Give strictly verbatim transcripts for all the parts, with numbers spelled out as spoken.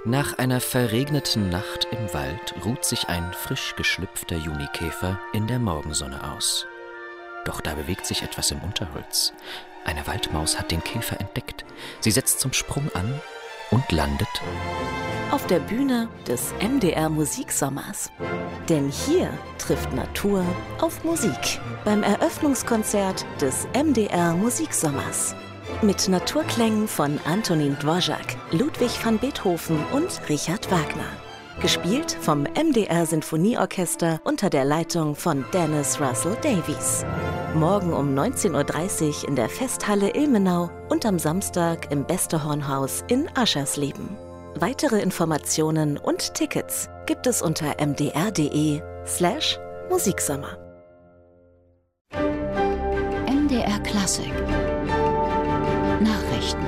Nach einer verregneten Nacht im Wald ruht sich ein frisch geschlüpfter Junikäfer in der Morgensonne aus. Doch da bewegt sich etwas im Unterholz. Eine Waldmaus hat den Käfer entdeckt. Sie setzt zum Sprung an und landet auf der Bühne des M D R Musiksommers. Denn hier trifft Natur auf Musik beim Eröffnungskonzert des M D R Musiksommers. Mit Naturklängen von Antonin Dvořák, Ludwig van Beethoven und Richard Wagner. Gespielt vom M D R Sinfonieorchester unter der Leitung von Dennis Russell Davies. Morgen um neunzehn Uhr dreißig in der Festhalle Ilmenau und am Samstag im Beste-Horn-Haus in Aschersleben. Weitere Informationen und Tickets gibt es unter mdr.de slash Musiksommer. M D R Klassik Nachrichten.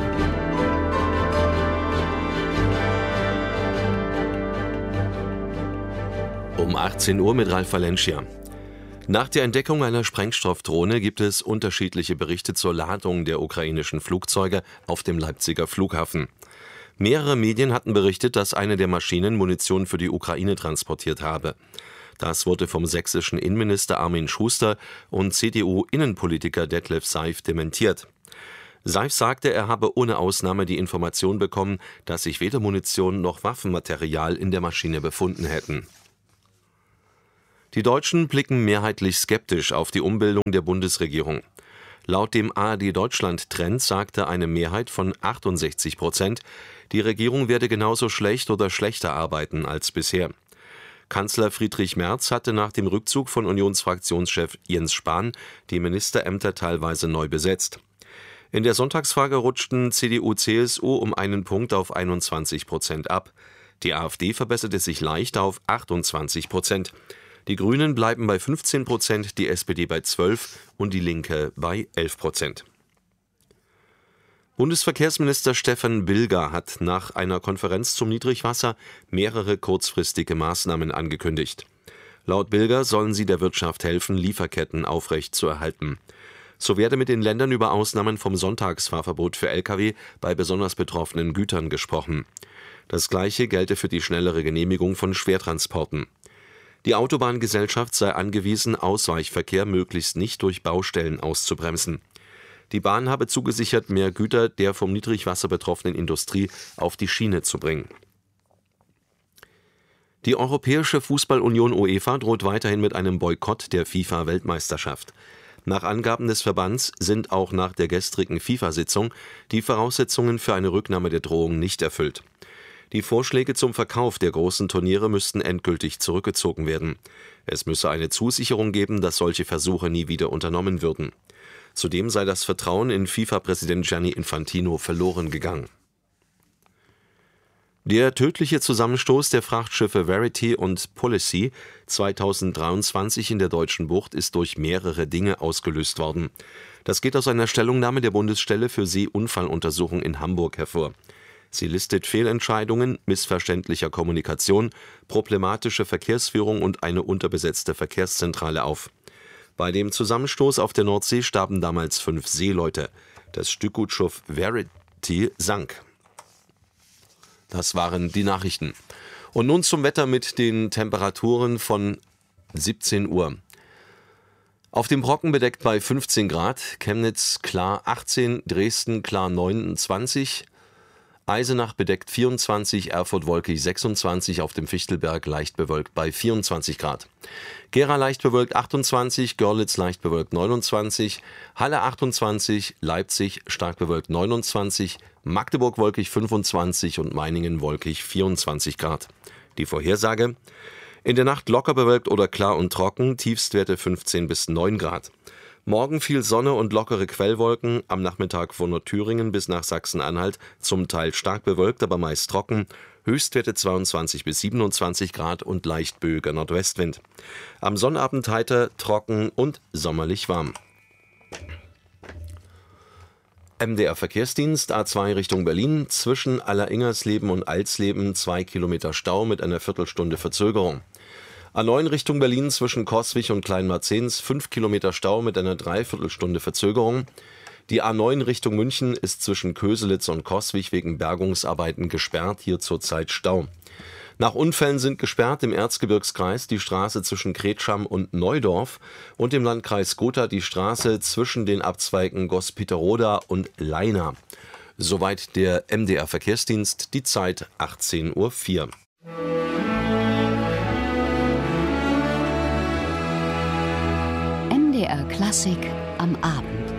Um achtzehn Uhr mit Ralf Valencia. Nach der Entdeckung einer Sprengstoffdrohne gibt es unterschiedliche Berichte zur Ladung der ukrainischen Flugzeuge auf dem Leipziger Flughafen. Mehrere Medien hatten berichtet, dass eine der Maschinen Munition für die Ukraine transportiert habe. Das wurde vom sächsischen Innenminister Armin Schuster und C D U-Innenpolitiker Detlef Seif dementiert. Seif sagte, er habe ohne Ausnahme die Information bekommen, dass sich weder Munition noch Waffenmaterial in der Maschine befunden hätten. Die Deutschen blicken mehrheitlich skeptisch auf die Umbildung der Bundesregierung. Laut dem A R D-Deutschland-Trend sagte eine Mehrheit von achtundsechzig Prozent, die Regierung werde genauso schlecht oder schlechter arbeiten als bisher. Kanzler Friedrich Merz hatte nach dem Rückzug von Unionsfraktionschef Jens Spahn die Ministerämter teilweise neu besetzt. In der Sonntagsfrage rutschten C D U C S U um einen Punkt auf einundzwanzig Prozent ab. Die AfD verbesserte sich leicht auf achtundzwanzig Prozent. Die Grünen bleiben bei fünfzehn Prozent, die S P D bei zwölf und die Linke bei elf Prozent. Bundesverkehrsminister Stefan Bilger hat nach einer Konferenz zum Niedrigwasser mehrere kurzfristige Maßnahmen angekündigt. Laut Bilger sollen sie der Wirtschaft helfen, Lieferketten aufrechtzuerhalten. So werde mit den Ländern über Ausnahmen vom Sonntagsfahrverbot für L K W bei besonders betroffenen Gütern gesprochen. Das Gleiche gelte für die schnellere Genehmigung von Schwertransporten. Die Autobahngesellschaft sei angewiesen, Ausweichverkehr möglichst nicht durch Baustellen auszubremsen. Die Bahn habe zugesichert, mehr Güter der vom Niedrigwasser betroffenen Industrie auf die Schiene zu bringen. Die Europäische Fußballunion UEFA droht weiterhin mit einem Boykott der FIFA-Weltmeisterschaft. Nach Angaben des Verbands sind auch nach der gestrigen FIFA-Sitzung die Voraussetzungen für eine Rücknahme der Drohung nicht erfüllt. Die Vorschläge zum Verkauf der großen Turniere müssten endgültig zurückgezogen werden. Es müsse eine Zusicherung geben, dass solche Versuche nie wieder unternommen würden. Zudem sei das Vertrauen in FIFA-Präsident Gianni Infantino verloren gegangen. Der tödliche Zusammenstoß der Frachtschiffe Verity und Policy zweitausenddreiundzwanzig in der Deutschen Bucht ist durch mehrere Dinge ausgelöst worden. Das geht aus einer Stellungnahme der Bundesstelle für Seeunfalluntersuchung in Hamburg hervor. Sie listet Fehlentscheidungen, missverständlicher Kommunikation, problematische Verkehrsführung und eine unterbesetzte Verkehrszentrale auf. Bei dem Zusammenstoß auf der Nordsee starben damals fünf Seeleute. Das Stückgutschiff Verity sank. Das waren die Nachrichten. Und nun zum Wetter mit den Temperaturen von siebzehn Uhr. Auf dem Brocken bedeckt bei fünfzehn Grad, Chemnitz klar achtzehn, Dresden klar neunundzwanzig, Eisenach bedeckt vierundzwanzig, Erfurt wolkig sechsundzwanzig, auf dem Fichtelberg leicht bewölkt bei vierundzwanzig Grad. Gera leicht bewölkt achtundzwanzig, Görlitz leicht bewölkt neunundzwanzig, Halle achtundzwanzig, Leipzig stark bewölkt neunundzwanzig, Magdeburg wolkig fünfundzwanzig und Meiningen wolkig vierundzwanzig Grad. Die Vorhersage: In der Nacht locker bewölkt oder klar und trocken, Tiefstwerte fünfzehn bis neun Grad. Morgen viel Sonne und lockere Quellwolken, am Nachmittag von Nordthüringen bis nach Sachsen-Anhalt zum Teil stark bewölkt, aber meist trocken, Höchstwerte zweiundzwanzig bis siebenundzwanzig Grad und leicht böiger Nordwestwind. Am Sonnabend heiter, trocken und sommerlich warm. M D R Verkehrsdienst A zwei Richtung Berlin, zwischen Alleringersleben und Alsleben zwei Kilometer Stau mit einer Viertelstunde Verzögerung. A neun Richtung Berlin zwischen Coswig und Kleinmarzens fünf Kilometer Stau mit einer Dreiviertelstunde Verzögerung. Die A neun Richtung München ist zwischen Köselitz und Coswig wegen Bergungsarbeiten gesperrt, hier zurzeit Stau. Nach Unfällen sind gesperrt im Erzgebirgskreis die Straße zwischen Kretscham und Neudorf und im Landkreis Gotha die Straße zwischen den Abzweigen Gospiterroda und Leina. Soweit der M D R Verkehrsdienst, die Zeit achtzehn Uhr vier. M D R Klassik am Abend.